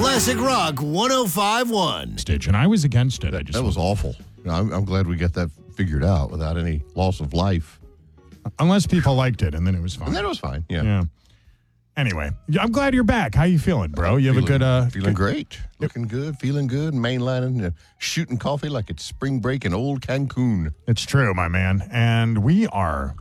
Classic Rock 105.1. Stitch, and I was against it. That was awful. I'm glad we got that figured out without any loss of life. Unless people liked it, and then it was fine. And then it was fine. Yeah. Anyway, I'm glad you're back. How you feeling, bro? You have a good... Feeling great. Looking good. Feeling good. Mainlining. Shooting coffee like it's spring break in old Cancun. It's true, my man. And we are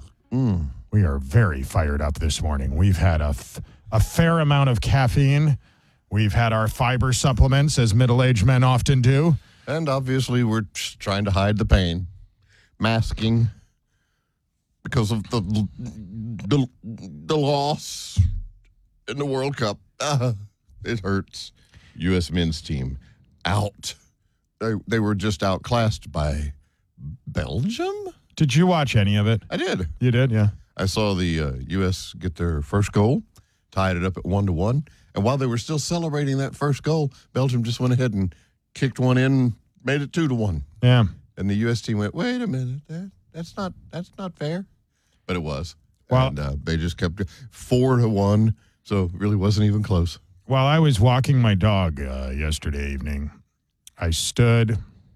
very fired up this morning. We've had a fair amount of caffeine. We've had our fiber supplements, as middle-aged men often do. And obviously, we're just trying to hide the pain. Masking because of the loss in the World Cup. It hurts. U.S. men's team out. They were just outclassed by Belgium? Did you watch any of it? I did. You did, yeah. I saw the U.S. get their first goal, tied it up at 1-1. And while they were still celebrating that first goal, Belgium just went ahead and kicked one in, made it 2-1. Yeah. And the U.S. team went, wait a minute, that's not fair. But it was. Well, and they just kept 4-1, so it really wasn't even close. While I was walking my dog yesterday evening, I stood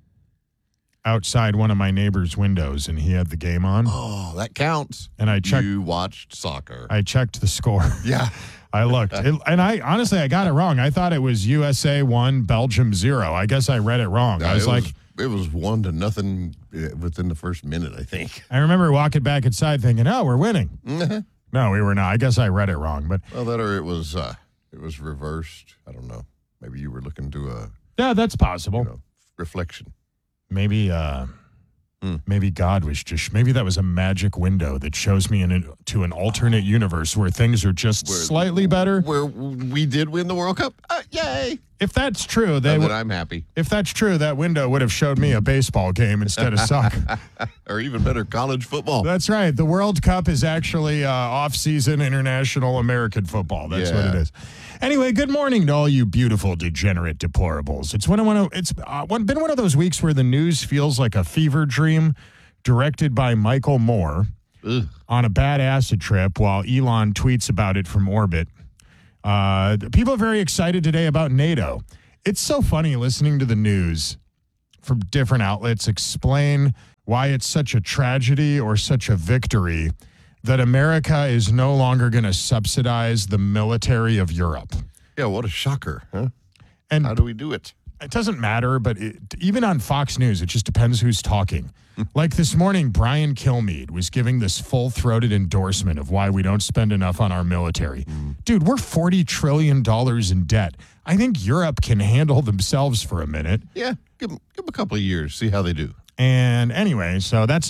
outside one of my neighbor's windows, and he had the game on. Oh, that counts. And I checked. You watched soccer. I checked the score. Yeah. I looked. And I honestly, I got it wrong. I thought it was USA 1, Belgium 0. I guess I read it wrong. Yeah, I was like... It was 1-0 within the first minute, I think. I remember walking back inside thinking, oh, we're winning. No, we were not. I guess I read it wrong. But well, that or it was reversed. I don't know. Maybe you were looking to yeah, that's possible. Reflection. Maybe maybe God was just, maybe that was a magic window that shows me to an alternate universe where things are just slightly better. Where we did win the World Cup. Yay. If that's true, then I'm happy. If that's true, that window would have showed me a baseball game instead of soccer. Or even better, college football. That's right. The World Cup is actually off-season international American football. That's what it is. Anyway, good morning to all you beautiful, degenerate deplorables. It's been one of those weeks where the news feels like a fever dream directed by Michael Moore on a bad acid trip while Elon tweets about it from orbit. People are very excited today about NATO. It's so funny listening to the news from different outlets explain why it's such a tragedy or such a victory that America is no longer going to subsidize the military of Europe. Yeah, what a shocker, huh? And how do we do it? It doesn't matter, but even on Fox News, it just depends who's talking. Like this morning, Brian Kilmeade was giving this full-throated endorsement of why we don't spend enough on our military. Dude, we're $40 trillion in debt. I think Europe can handle themselves for a minute. Yeah, give them a couple of years, see how they do. And anyway, so that's...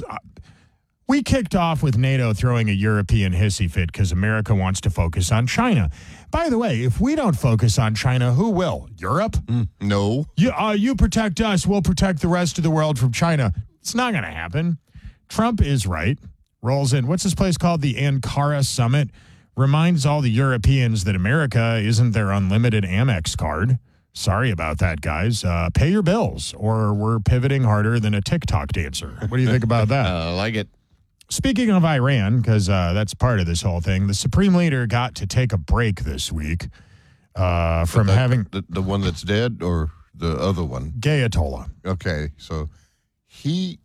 we kicked off with NATO throwing a European hissy fit because America wants to focus on China. By the way, if we don't focus on China, who will? Europe? No. You protect us, we'll protect the rest of the world from China. It's not going to happen. Trump is right. Rolls in. What's this place called? The Ankara Summit. Reminds all the Europeans that America isn't their unlimited Amex card. Sorry about that, guys. Pay your bills, or we're pivoting harder than a TikTok dancer. What do you think about that? I like it. Speaking of Iran, because that's part of this whole thing, the Supreme Leader got to take a break this week from having... The one that's dead or the other one? Ayatollah. Okay, so he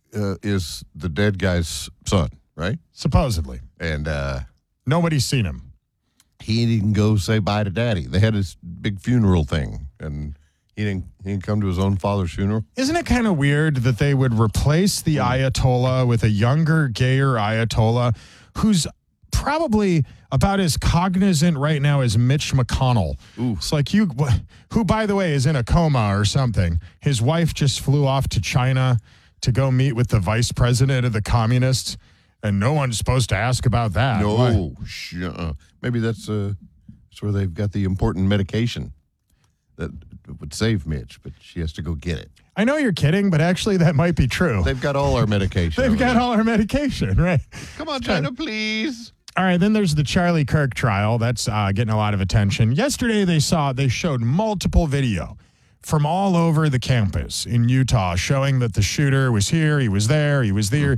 is the dead guy's son, right? Supposedly. And nobody's seen him. He didn't go say bye to Daddy. They had this big funeral thing, and he didn't come to his own father's funeral. Isn't it kind of weird that they would replace the Ayatollah with a younger, gayer Ayatollah who's probably about as cognizant right now as Mitch McConnell? Ooh. It's like who, by the way, is in a coma or something. His wife just flew off to China to go meet with the vice president of the communists, and no one's supposed to ask about that. No, maybe that's where they've got the important medication that would save Mitch, but she has to go get it. I know you're kidding, but actually that might be true. They've got all our medication. They've got all our medication, right? Come on, China, please. All right, then there's the Charlie Kirk trial. That's getting a lot of attention. Yesterday they showed multiple video from all over the campus in Utah showing that the shooter was here, he was there, he was there.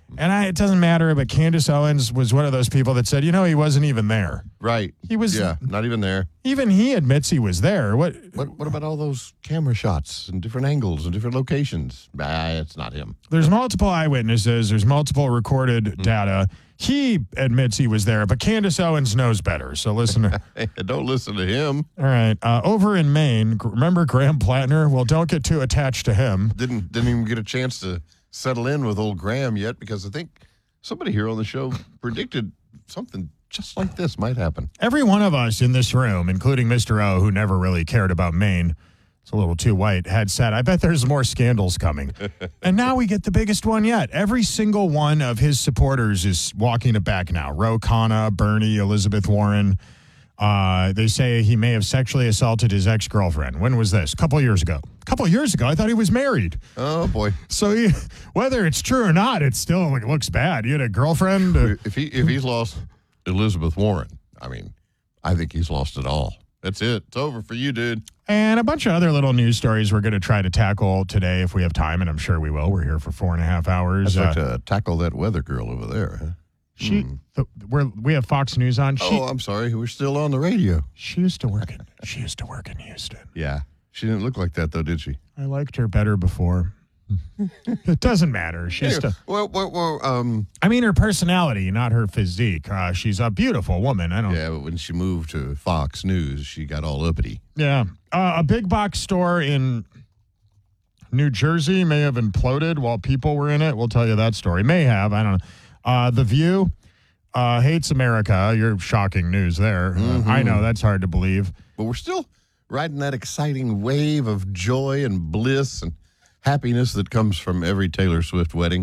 And it doesn't matter, but Candace Owens was one of those people that said, he wasn't even there. Right. He was. Yeah, not even there. Even he admits he was there. What about all those camera shots and different angles and different locations? It's not him. There's multiple eyewitnesses. There's multiple recorded data. He admits he was there, but Candace Owens knows better. So listen to Don't listen to him. All right. Over in Maine, remember Graham Plattner? Well, don't get too attached to him. Didn't even get a chance to settle in with old Graham yet, because I think somebody here on the show predicted something just like this might happen. Every one of us in this room, including Mr. O, who never really cared about Maine, it's a little too white, had said, I bet there's more scandals coming. And now we get the biggest one yet. Every single one of his supporters is walking it back now. Ro Khanna, Bernie, Elizabeth Warren. They say he may have sexually assaulted his ex-girlfriend. When was this? A couple years ago. A couple years ago, I thought he was married. Oh, boy. So whether it's true or not, it still looks bad. You had a girlfriend? If he's lost Elizabeth Warren, I think he's lost it all. That's it. It's over for you, dude. And a bunch of other little news stories we're going to try to tackle today if we have time, and I'm sure we will. We're here for 4.5 hours. I'd like to tackle that weather girl over there. Huh? We have Fox News on. I'm sorry. We're still on the radio. She used to work in Houston. Yeah. She didn't look like that, though, did she? I liked her better before. It doesn't matter. She's her personality, not her physique. She's a beautiful woman. Yeah, but when she moved to Fox News, she got all uppity. Yeah. A big box store in New Jersey may have imploded while people were in it. We'll tell you that story. May have. I don't know. The View hates America. You're shocking news there. I know. That's hard to believe. But we're still riding that exciting wave of joy and bliss and happiness that comes from every Taylor Swift wedding.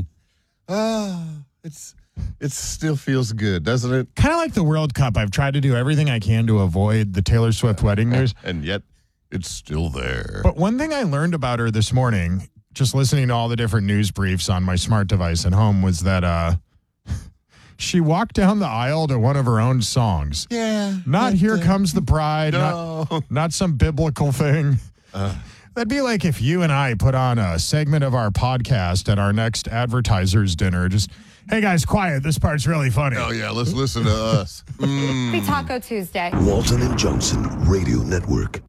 It still feels good, doesn't it? Kind of like the World Cup. I've tried to do everything I can to avoid the Taylor Swift wedding news. And yet, it's still there. But one thing I learned about her this morning, just listening to all the different news briefs on my smart device at home, was that she walked down the aisle to one of her own songs. Yeah. Not Here Comes the Bride. No. Not some biblical thing. That'd be like if you and I put on a segment of our podcast at our next advertisers dinner. Just, hey, guys, quiet. This part's really funny. Oh, yeah, let's listen to us. Happy Taco Tuesday. Walton and Johnson Radio Network.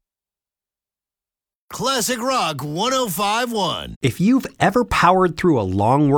Classic Rock 105.1. If you've ever powered through a long